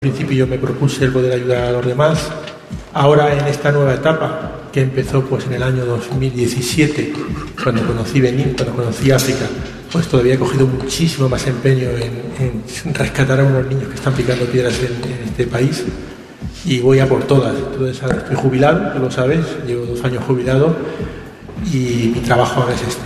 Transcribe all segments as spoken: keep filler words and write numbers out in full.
Al principio yo me propuse el poder ayudar a los demás. Ahora en esta nueva etapa que empezó pues en el año dos mil diecisiete, cuando conocí Benín, cuando conocí África, pues todavía he cogido muchísimo más empeño en, en rescatar a unos niños que están picando piedras en, en este país, y voy a por todas. Entonces ahora estoy jubilado, tú lo sabes, llevo dos años jubilado y mi trabajo ahora es este.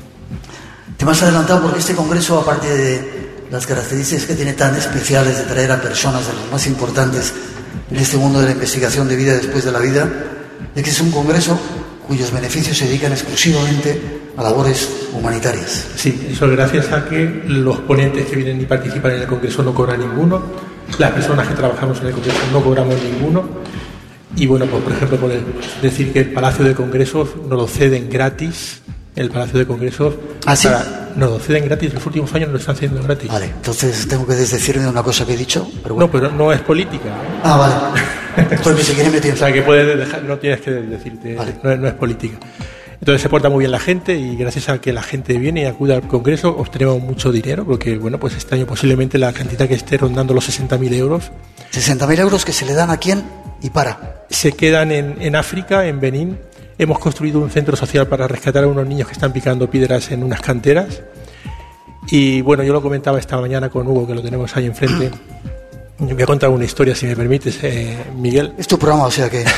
Te me has adelantado porque este congreso, aparte de las características que tiene tan especiales de traer a personas de los más importantes en este mundo de la investigación de vida después de la vida, es que es un congreso cuyos beneficios se dedican exclusivamente a labores humanitarias. Sí, eso es gracias a que los ponentes que vienen y participan en el congreso no cobran ninguno, las personas que trabajamos en el congreso no cobramos ninguno, y bueno, pues por ejemplo, por decir que el Palacio de Congresos nos lo ceden gratis. El Palacio de Congresos ¿Ah, sí? para, nos lo ceden gratis, los últimos años nos lo están cediendo gratis. Vale, entonces tengo que desdecirme de una cosa que he dicho. Pero bueno. No, pero no es política. ¿eh? Ah, vale. Pues si quieres me O sea, que puedes dejar, no tienes que decirte, vale. no, no es política. Entonces se porta muy bien la gente, y gracias a que la gente viene y acude al Congreso obtenemos mucho dinero, porque bueno, pues este año posiblemente la cantidad que esté rondando los sesenta mil euros. sesenta mil euros que se le dan a quién y para. Se quedan en, en África, en Benín. Hemos construido un centro social para rescatar a unos niños que están picando piedras en unas canteras. Y bueno, yo lo comentaba esta mañana con Hugo, que lo tenemos ahí enfrente. Yo voy a contar una historia, si me permites, eh, Miguel. Es tu programa, o sea que...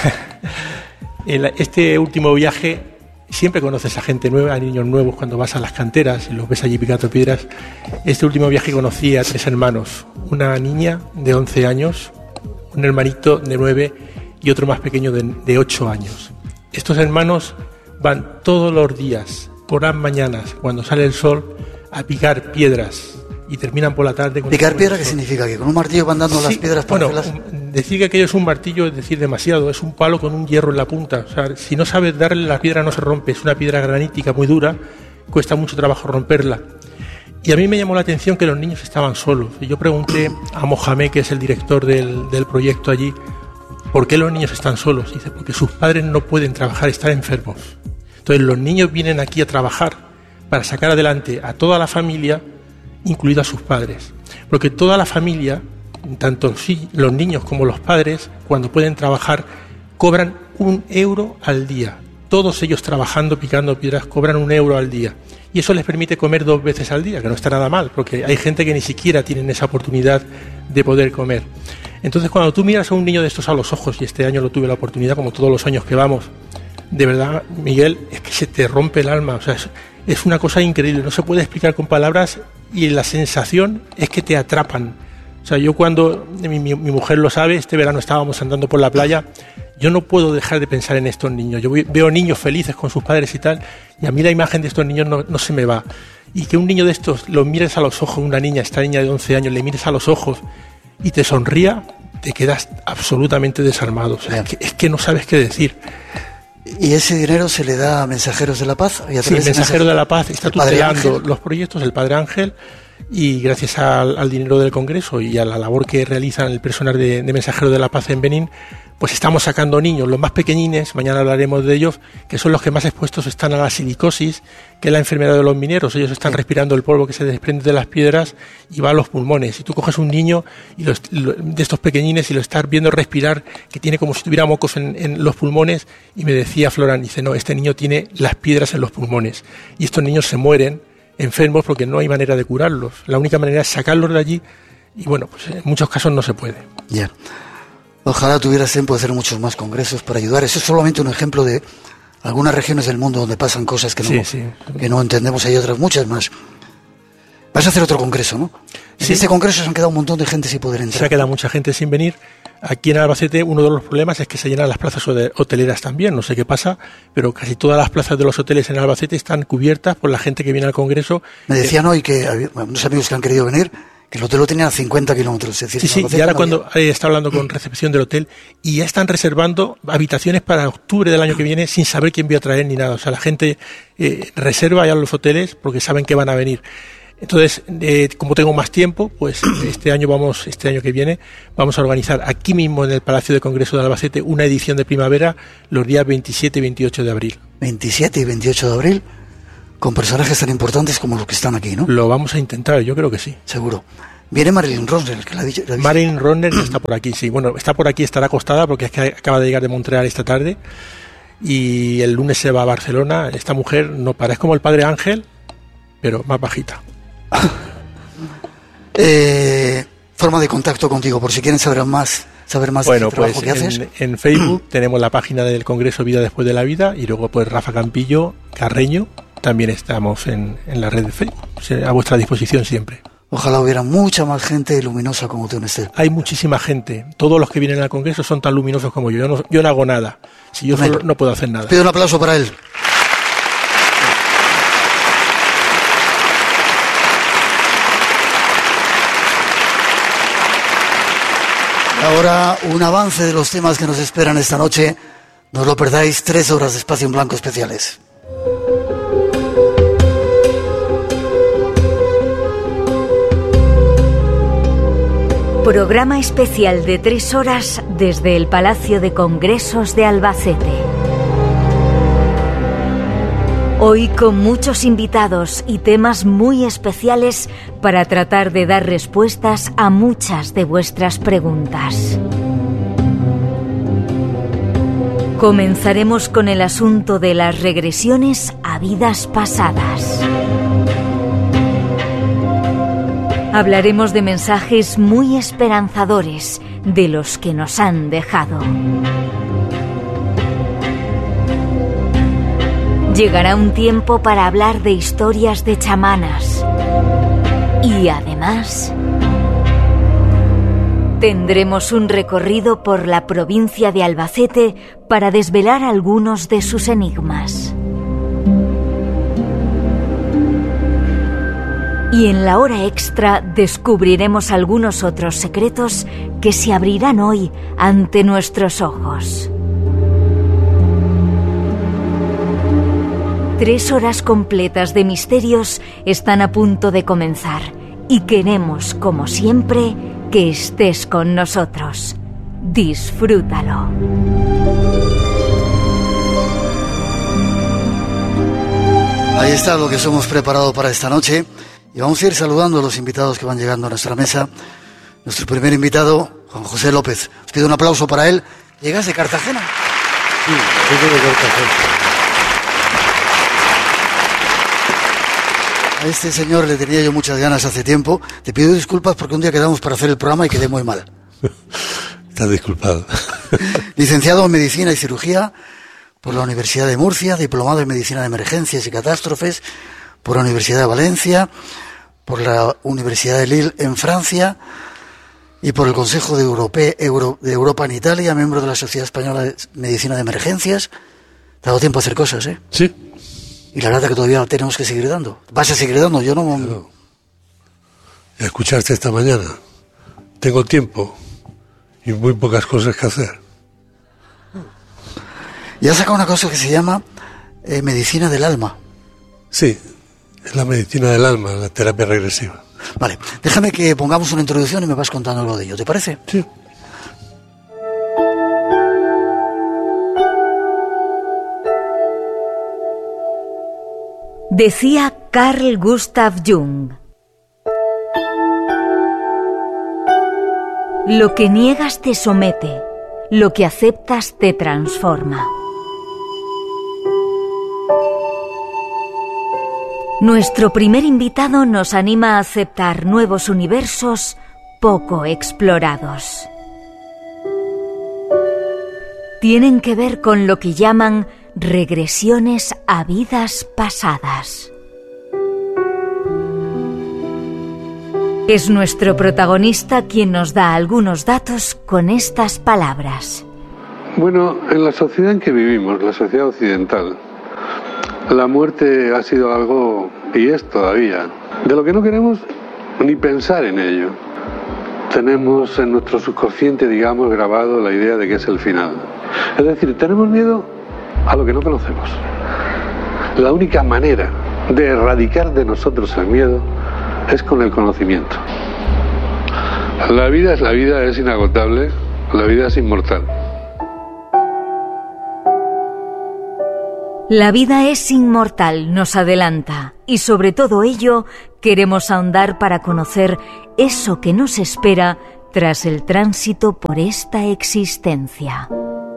El, este último viaje, siempre conoces a gente nueva, a niños nuevos cuando vas a las canteras y los ves allí picando piedras. Este último viaje conocí a tres hermanos. Una niña de once años, un hermanito de nueve y otro más pequeño de, de ocho años. Estos hermanos van todos los días, por las mañanas, cuando sale el sol, a picar piedras, y terminan por la tarde. ¿Picar piedra qué significa? ¿Que con un martillo van dando sí, las piedras para bueno, hacerlas? Decir que aquello es un martillo es decir demasiado, es un palo con un hierro en la punta. O sea, si no sabes darle, la piedra no se rompe, es una piedra granítica muy dura, cuesta mucho trabajo romperla. Y a mí me llamó la atención que los niños estaban solos. Y yo pregunté a Mohamed, que es el director del, del proyecto allí, ¿por qué los niños están solos? Y dice, porque sus padres no pueden trabajar, están enfermos. Entonces los niños vienen aquí a trabajar para sacar adelante a toda la familia, incluidos a sus padres. Porque toda la familia, tanto los niños como los padres, cuando pueden trabajar, cobran un euro al día. Todos ellos trabajando, picando piedras, cobran un euro al día. Y eso les permite comer dos veces al día, que no está nada mal, porque hay gente que ni siquiera tiene esa oportunidad de poder comer. Entonces, cuando tú miras a un niño de estos a los ojos, y este año lo tuve la oportunidad, como todos los años que vamos, de verdad, Miguel, es que se te rompe el alma. O sea, es, es una cosa increíble, no se puede explicar con palabras, y la sensación es que te atrapan. O sea, yo cuando, mi, mi, mi mujer lo sabe, este verano estábamos andando por la playa, yo no puedo dejar de pensar en estos niños. Yo veo niños felices con sus padres y tal, y a mí la imagen de estos niños no, no se me va. Y que un niño de estos lo mires a los ojos, una niña, esta niña de once años, le mires a los ojos y te sonría, te quedas absolutamente desarmado. O sea, es que, es que no sabes qué decir. ¿Y ese dinero se le da a Mensajeros de la Paz? Y a sí, Mensajeros de la Paz está tutelando los proyectos, el Padre Ángel, y gracias al, al dinero del Congreso y a la labor que realizan el personal de, de Mensajeros de la Paz en Benín, pues estamos sacando niños, los más pequeñines, mañana hablaremos de ellos, que son los que más expuestos están a la silicosis, que es la enfermedad de los mineros. Ellos están respirando el polvo que se desprende de las piedras y va a los pulmones. Si tú coges un niño y los, lo, de estos pequeñines y lo estás viendo respirar, que tiene como si tuviera mocos en, en los pulmones, y me decía Florán, dice, no, este niño tiene las piedras en los pulmones, y estos niños se mueren enfermos porque no hay manera de curarlos. La única manera es sacarlos de allí, y bueno, pues en muchos casos no se puede. Ya. Yeah. Ojalá tuvieras tiempo de hacer muchos más congresos para ayudar. Eso es solamente un ejemplo de algunas regiones del mundo donde pasan cosas que no, sí, sí. que no entendemos. Hay otras muchas más. Vas a hacer otro congreso, ¿no? En sí. este congreso se han quedado un montón de gente sin poder entrar. Se ha quedado mucha gente sin venir. Aquí en Albacete uno de los problemas es que se llenan las plazas hoteleras también. No sé qué pasa, pero casi todas las plazas de los hoteles en Albacete están cubiertas por la gente que viene al congreso. Me decían hoy que había unos amigos que han querido venir, que el hotel lo tenía a cincuenta kilómetros. Es decir, sí, sí, y ahora no cuando había... está hablando con recepción del hotel, y ya están reservando habitaciones para octubre del año que viene sin saber quién voy a traer ni nada. O sea, la gente eh, reserva ya los hoteles porque saben que van a venir. Entonces, eh, como tengo más tiempo, pues este año vamos, este año que viene, vamos a organizar aquí mismo en el Palacio de Congreso de Albacete una edición de primavera los días veintisiete y veintiocho de abril. veintisiete y veintiocho de abril, con personajes tan importantes como los que están aquí, ¿no? Lo vamos a intentar, yo creo que sí. Seguro. Viene Marilyn Ronner, que la ha dicho. La ha Marilyn Ronner está por aquí, sí. Bueno, está por aquí, estará acostada porque es que acaba de llegar de Montreal esta tarde y el lunes se va a Barcelona. Esta mujer no para, es como el Padre Ángel, pero más bajita. eh, forma de contacto contigo, por si quieren saber más, saber más bueno, del trabajo pues que haces. En, en Facebook tenemos la página del Congreso Vida Después de la Vida y luego pues Rafa Campillo Carreño, también estamos en, en la red de Facebook, a vuestra disposición siempre. Ojalá hubiera mucha más gente luminosa como tú, Néstor. Hay muchísima gente. Todos los que vienen al Congreso son tan luminosos como yo. Yo no, yo no hago nada. Si yo solo no puedo hacer nada. Pido un aplauso para él. Ahora, un avance de los temas que nos esperan esta noche. No os lo perdáis, tres horas de Espacio en Blanco especiales. Programa especial de tres horas desde el Palacio de Congresos de Albacete. Hoy con muchos invitados y temas muy especiales para tratar de dar respuestas a muchas de vuestras preguntas. Comenzaremos con el asunto de las regresiones a vidas pasadas. Hablaremos de mensajes muy esperanzadores de los que nos han dejado. Llegará un tiempo para hablar de historias de chamanas. Y además, tendremos un recorrido por la provincia de Albacete para desvelar algunos de sus enigmas. Y en la hora extra descubriremos algunos otros secretos que se abrirán hoy ante nuestros ojos. Tres horas completas de misterios están a punto de comenzar y queremos, como siempre, que estés con nosotros. Disfrútalo. Ahí está lo que os hemos preparado para esta noche. Y vamos a ir saludando a los invitados que van llegando a nuestra mesa. Nuestro primer invitado, Juan José López. Os pido un aplauso para él. ¿Llegas de Cartagena? Sí, llego de Cartagena. A este señor le tenía yo muchas ganas hace tiempo. Te pido disculpas porque un día quedamos para hacer el programa y quedé muy mal. Estás disculpado. Licenciado en Medicina y Cirugía por la Universidad de Murcia, diplomado en Medicina de Emergencias y Catástrofes por la Universidad de Valencia, por la Universidad de Lille en Francia y por el Consejo de, Europe, Euro, de Europa en Italia, miembro de la Sociedad Española de Medicina de Emergencias. Te ha dado tiempo a hacer cosas, ¿eh? Sí. Y la verdad que todavía tenemos que seguir dando. Vas a seguir dando, yo no... Claro. Ya escuchaste esta mañana. Tengo tiempo y muy pocas cosas que hacer. Y has sacado una cosa que se llama eh, Medicina del Alma. Sí. Es la medicina del alma, la terapia regresiva. Vale, déjame que pongamos una introducción y me vas contando algo de ello, ¿te parece? Sí. Decía Carl Gustav Jung: lo que niegas te somete, lo que aceptas te transforma. Nuestro primer invitado nos anima a aceptar nuevos universos poco explorados. Tienen que ver con lo que llaman regresiones a vidas pasadas. Es nuestro protagonista quien nos da algunos datos con estas palabras. Bueno, en la sociedad en que vivimos, la sociedad occidental, la muerte ha sido algo, y es todavía, de lo que no queremos ni pensar en ello. Tenemos en nuestro subconsciente, digamos, grabado la idea de que es el final. Es decir, tenemos miedo a lo que no conocemos. La única manera de erradicar de nosotros el miedo es con el conocimiento. La vida es la vida, es inagotable, la vida es inmortal. La vida es inmortal, nos adelanta, y sobre todo ello Queremos ahondar para conocer eso que nos espera tras el tránsito por esta existencia.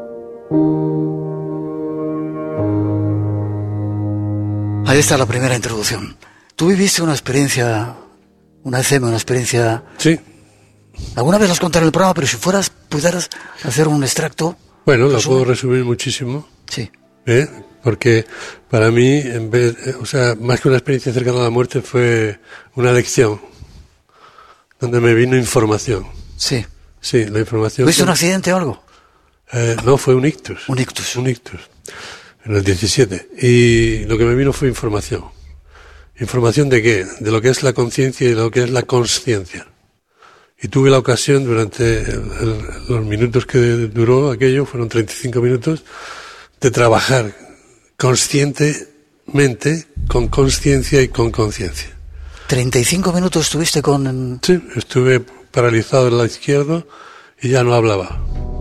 Ahí está la primera introducción. Tú viviste una experiencia, una E C M, una experiencia... Sí. Alguna vez las conté en el programa, pero si fueras, pudieras hacer un extracto... Bueno, lo puedo resumir muchísimo. Sí. ¿Eh? Porque para mí, en vez, o sea, más que una experiencia cercana a la muerte, fue una lección donde me vino información. Sí. Sí, la información. ¿Tuviste un accidente o algo? Eh, no, fue un ictus. Un ictus. Un ictus. En el diecisiete. Y lo que me vino fue información. ¿Información de qué? De lo que es la conciencia y de lo que es la consciencia. Y tuve la ocasión durante el, el, los minutos que duró aquello, fueron treinta y cinco minutos, de trabajar conscientemente, con consciencia y con conciencia. ¿treinta y cinco minutos estuviste con...? Sí, estuve paralizado del lado izquierdo y ya no hablaba.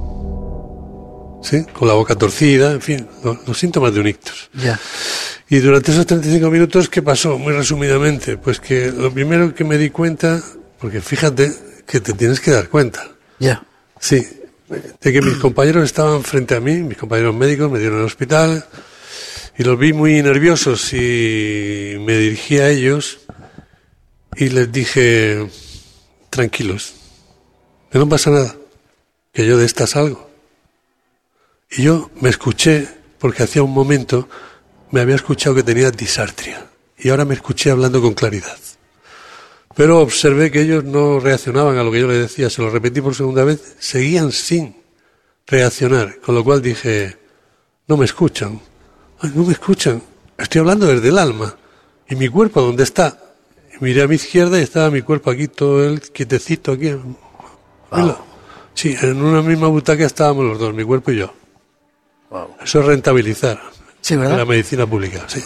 Sí, con la boca torcida, en fin, los, los síntomas de un ictus. Ya. Y durante esos treinta y cinco minutos, ¿qué pasó? Muy resumidamente, pues que lo primero que me di cuenta, porque fíjate que te tienes que dar cuenta. Ya. Sí, de que mis compañeros estaban frente a mí, mis compañeros médicos me dieron al hospital y los vi muy nerviosos y me dirigí a ellos y les dije, tranquilos, que no pasa nada, que yo de esta salgo. Y yo me escuché, porque hacía un momento me había escuchado que tenía disartria y ahora me escuché hablando con claridad. Pero observé que ellos no reaccionaban a lo que yo les decía, se lo repetí por segunda vez, seguían sin reaccionar, con lo cual dije, no me escuchan, ay, no me escuchan, estoy hablando desde el alma, y mi cuerpo, ¿dónde está? Y miré a mi izquierda y estaba mi cuerpo aquí, todo el quietecito aquí. Wow. Sí, en una misma butaca estábamos los dos, mi cuerpo y yo. Wow. Eso es rentabilizar. Sí, ¿verdad? La medicina pública, sí.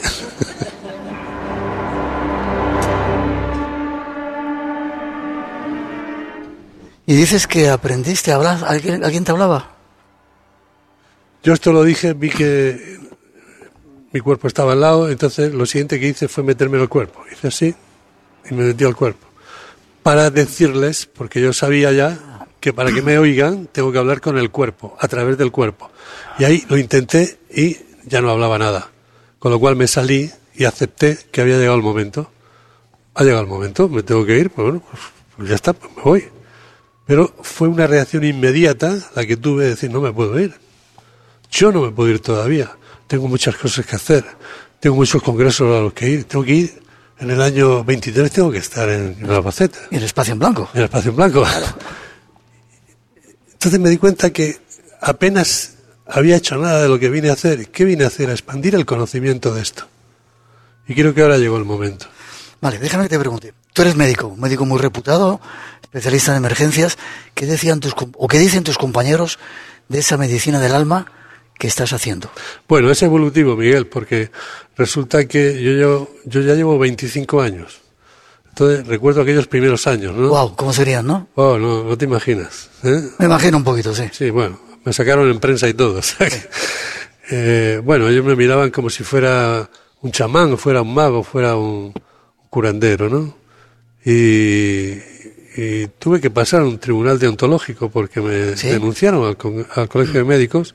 Y dices que aprendiste a hablar. ¿Alguien, ¿alguien te hablaba? Yo esto lo dije, vi que mi cuerpo estaba al lado, entonces lo siguiente que hice fue meterme en el cuerpo. Hice así y me metí al cuerpo. Para decirles, porque yo sabía ya que para que me oigan tengo que hablar con el cuerpo, a través del cuerpo. Y ahí lo intenté y ya no hablaba nada. Con lo cual me salí y acepté que había llegado el momento. Ha llegado el momento, me tengo que ir, pues bueno, pues, pues ya está, pues me voy. Pero fue una reacción inmediata la que tuve de decir, no me puedo ir. Yo no me puedo ir todavía. Tengo muchas cosas que hacer. Tengo muchos congresos a los que ir. Tengo que ir en el año veintitrés, tengo que estar en, en Albacete. ¿Y el espacio en blanco? En el espacio en blanco. Claro. Entonces me di cuenta que apenas había hecho nada de lo que vine a hacer. ¿Qué vine a hacer? A expandir el conocimiento de esto. Y creo que ahora llegó el momento. Vale, déjame que te pregunte. Tú eres médico, un médico muy reputado, especialista en emergencias. ¿Qué decían tus o qué dicen tus compañeros de esa medicina del alma que estás haciendo? Bueno, es evolutivo, Miguel, porque resulta que yo, yo, yo ya llevo veinticinco años. Entonces recuerdo aquellos primeros años, ¿no? Wow, ¿cómo serían, no? Oh, no, no te imaginas. ¿eh? Me imagino un poquito, sí. Sí, bueno, me sacaron en prensa y todo. O sea que, eh, bueno, ellos me miraban como si fuera un chamán, fuera un mago, fuera un curandero, ¿no? Y, y tuve que pasar a un tribunal deontológico porque me ¿Sí? denunciaron al, con, al colegio de médicos.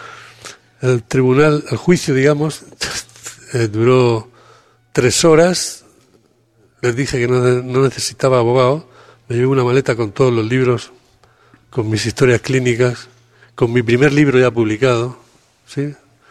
El tribunal, el juicio, digamos, eh, duró tres horas. Les dije que no, no necesitaba abogado. Me llevé una maleta con todos los libros, con mis historias clínicas, con mi primer libro ya publicado, ¿sí?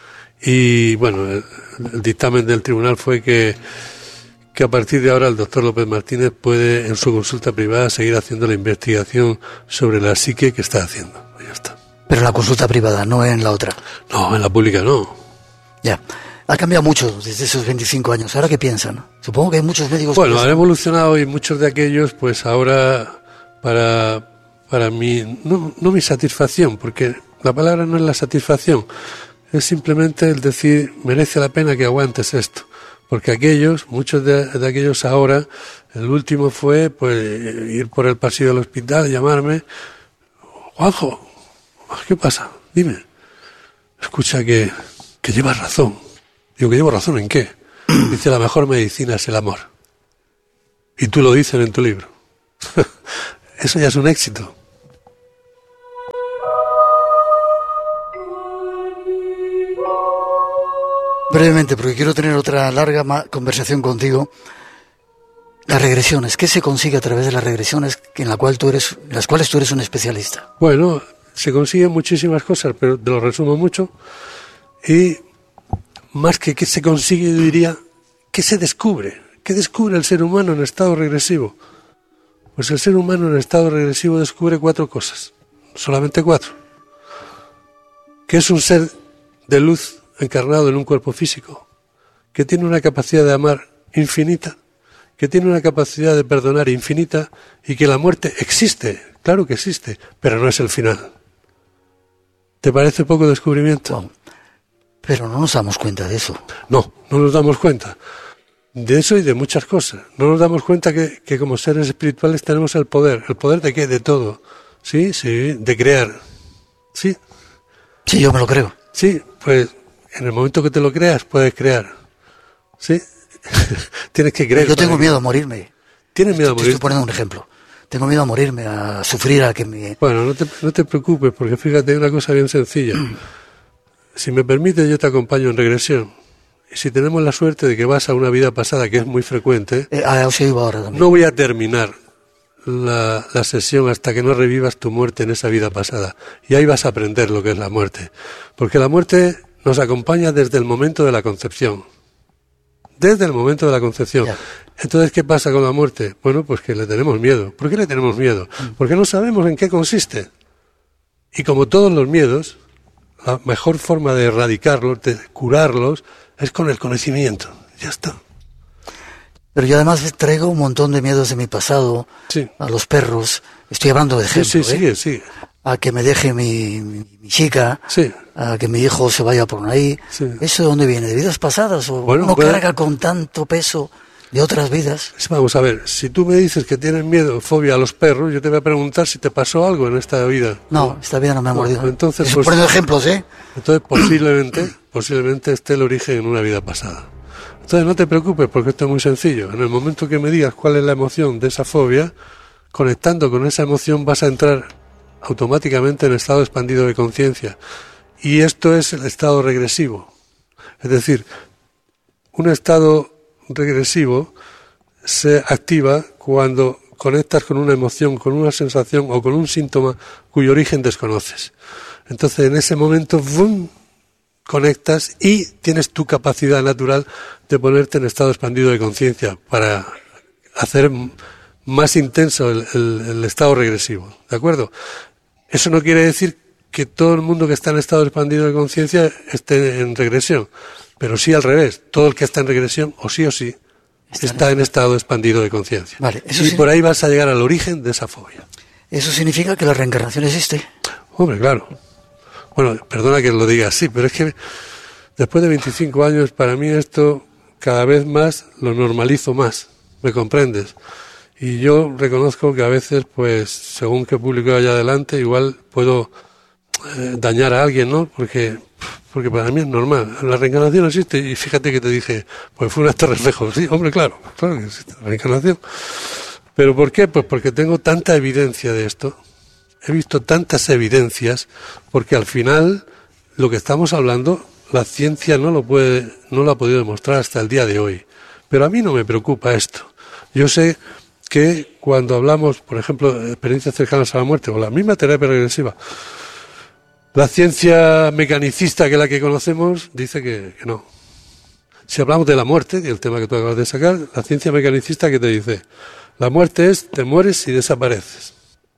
Y bueno, el, el dictamen del tribunal fue que que a partir de ahora el doctor López Martínez puede en su consulta privada seguir haciendo la investigación sobre la psique que está haciendo. Ya está. Pero en la consulta privada, no en la otra. No, en la pública no. Ya. Ha cambiado mucho desde esos veinticinco años. ¿Ahora qué piensan? Supongo que hay muchos médicos... Bueno, han evolucionado y muchos de aquellos, pues ahora, para, para mi... No, no mi satisfacción, porque la palabra no es la satisfacción. Es simplemente el decir, merece la pena que aguantes esto. Porque aquellos, muchos de, de aquellos ahora, el último fue pues ir por el pasillo del hospital, llamarme, Juanjo, ¿qué pasa? Dime. Escucha que, que llevas razón. Digo, ¿que llevo razón en qué? Dice, la mejor medicina es el amor. Y tú lo dices en tu libro. Eso ya es un éxito. Brevemente, porque quiero tener otra larga conversación contigo. Las regresiones, ¿qué se consigue a través de las regresiones en la cual tú eres, en las cuales tú eres un especialista? Bueno, se consiguen muchísimas cosas, pero te lo resumo mucho. Y más que qué se consigue, yo diría, ¿qué se descubre? ¿Qué descubre el ser humano en estado regresivo? Pues el ser humano en estado regresivo descubre cuatro cosas, solamente cuatro. Que es un ser de luz encarnado en un cuerpo físico, que tiene una capacidad de amar infinita, que tiene una capacidad de perdonar infinita y que la muerte existe, claro que existe, pero no es el final. ¿Te parece poco descubrimiento? Wow. Pero no nos damos cuenta de eso. No, no nos damos cuenta. De eso y de muchas cosas. No nos damos cuenta que, que como seres espirituales tenemos el poder. ¿El poder de qué? De todo. Sí, sí, de crear. Sí. Sí, yo me lo creo. Sí, pues en el momento que te lo creas, puedes crear. Sí. Tienes que creer. Yo tengo miedo a morirme. ¿Tienes miedo a morir? Te estoy poniendo un ejemplo. Tengo miedo a morirme, a sufrir, a que me... Bueno, no te, no te preocupes, porque fíjate, hay una cosa bien sencilla. Si me permite, yo te acompaño en regresión. Y si tenemos la suerte de que vas a una vida pasada, que es muy frecuente, eh, ah, os iba ahora también. No voy a terminar la, la sesión hasta que no revivas tu muerte en esa vida pasada. Y ahí vas a aprender lo que es la muerte. Porque la muerte nos acompaña desde el momento de la concepción. Desde el momento de la concepción. Ya. Entonces, ¿qué pasa con la muerte? Bueno, pues que le tenemos miedo. ¿Por qué le tenemos miedo? Porque no sabemos en qué consiste. Y como todos los miedos, la mejor forma de erradicarlos, de curarlos, es con el conocimiento. Ya está. Pero yo además traigo un montón de miedos de mi pasado, Sí. a los perros. Estoy hablando de ejemplo, Sí, sí, ¿eh? sigue, sigue. A que me deje mi, mi, mi chica, Sí. a que mi hijo se vaya por ahí. Sí. ¿Eso de dónde viene? ¿De vidas pasadas? ¿O Bueno, uno puede- carga con tanto peso de otras vidas? Vamos a ver, si tú me dices que tienes miedo, fobia a los perros, yo te voy a preguntar si te pasó algo en esta vida. No, esta vida no me ha No, mordido. entonces, Estoy pues- poniendo ejemplos, ¿eh? Entonces, posiblemente, posiblemente esté el origen en una vida pasada. Entonces, no te preocupes, porque esto es muy sencillo. En el momento que me digas cuál es la emoción de esa fobia, conectando con esa emoción vas a entrar automáticamente en estado expandido de conciencia. Y esto es el estado regresivo. Es decir, un estado regresivo se activa cuando conectas con una emoción, con una sensación o con un síntoma cuyo origen desconoces. Entonces, en ese momento, ¡bum!, conectas y tienes tu capacidad natural de ponerte en estado expandido de conciencia para hacer más intenso el, el, el estado regresivo. ¿De acuerdo? Eso no quiere decir que todo el mundo que está en estado expandido de conciencia esté en regresión, pero sí al revés. Todo el que está en regresión, o sí o sí, Está está en estado expandido de conciencia. Vale, eso y sí- por ahí vas a llegar al origen de esa fobia. ¿Eso significa que la reencarnación existe? Hombre, claro. Bueno, perdona que lo diga así, pero es que después de veinticinco años, para mí esto cada vez más lo normalizo más. ¿Me comprendes? Y yo reconozco que a veces, pues, según qué público haya adelante, igual puedo eh, dañar a alguien, ¿no? Porque, porque para mí es normal. La reencarnación existe y fíjate que te dije, pues fue un acto reflejo. Sí, hombre, claro, claro que existe la reencarnación. ¿Pero por qué? Pues porque tengo tanta evidencia de esto. He visto tantas evidencias, porque al final lo que estamos hablando, la ciencia no lo puede, no lo ha podido demostrar hasta el día de hoy. Pero a mí no me preocupa esto. Yo sé que cuando hablamos, por ejemplo, de experiencias cercanas a la muerte o la misma terapia regresiva, la ciencia mecanicista, que es la que conocemos, dice que, que no. Si hablamos de la muerte, que es el tema que tú acabas de sacar, la ciencia mecanicista que te dice, la muerte es, te mueres y desapareces.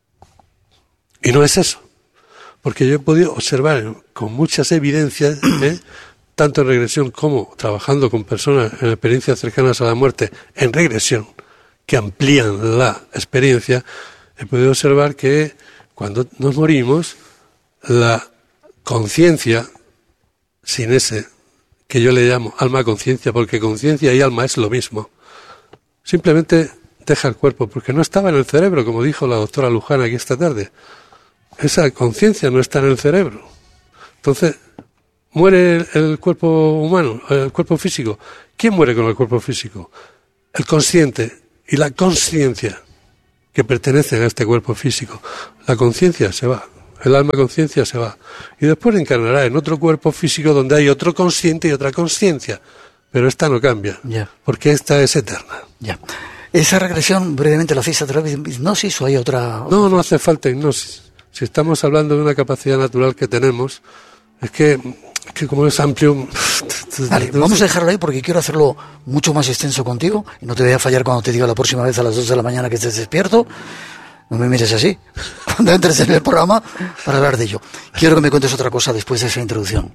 Y no es eso, porque yo he podido observar con muchas evidencias, ¿eh? tanto en regresión como trabajando con personas en experiencias cercanas a la muerte en regresión, que amplían la experiencia, he podido observar que cuando nos morimos, la conciencia, sin ese, que yo le llamo alma-conciencia, porque conciencia y alma es lo mismo, simplemente deja el cuerpo, porque no estaba en el cerebro, como dijo la doctora Luján aquí esta tarde. Esa conciencia no está en el cerebro. Entonces, muere el cuerpo humano, el cuerpo físico. ¿Quién muere con el cuerpo físico? El consciente. y la consciencia que pertenecen a este cuerpo físico. La conciencia se va, el alma conciencia se va. Y después encarnará en otro cuerpo físico donde hay otro consciente y otra conciencia. Pero esta no cambia, Ya. porque esta es eterna. Ya. ¿Esa regresión brevemente la hacéis a través de hipnosis o hay otra...? No, no hace falta hipnosis. Si estamos hablando de una capacidad natural que tenemos, es que, es que como es amplio... Vale, vamos a dejarlo ahí porque quiero hacerlo mucho más extenso contigo y no te voy a fallar cuando te diga la próxima vez a las dos de la mañana que estés despierto. No me mires así cuando entres en el programa para hablar de ello. Quiero que me cuentes otra cosa después de esa introducción.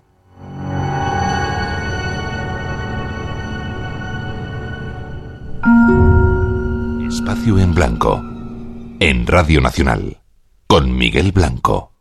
Espacio en Blanco, en Radio Nacional, con Miguel Blanco.